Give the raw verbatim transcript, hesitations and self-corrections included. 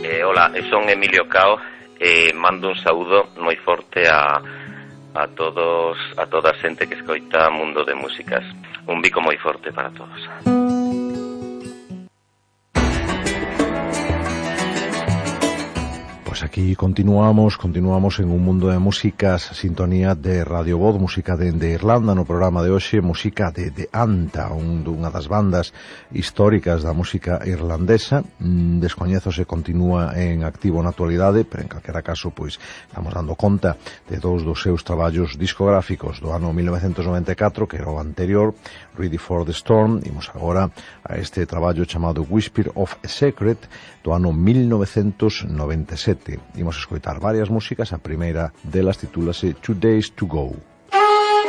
Eh, hola, son Emilio Cao e eh, mando un saúdo moi forte a a todos, a toda a xente que escoita Mundo de Músicas. Un bico moi forte para todos. Pues aquí continuamos, continuamos en un mundo de músicas, sintonía de Radio Voz, música de, de Irlanda, no programa de hoxe, música de, de Anta, un, unha das bandas históricas da música irlandesa. Mm, descoñezo se continúa en activo na actualidade, pero en calquera caso, pois, estamos dando conta de dous dos seus traballos discográficos do ano mil novecentos noventa e catro, que era o anterior, Ready for the Storm. Imos agora a este traballo chamado Whisper of a Secret, do ano mil novecentos noventa e sete. Imos escoitar varias músicas, a primeira delas titúlase Two Days to Go.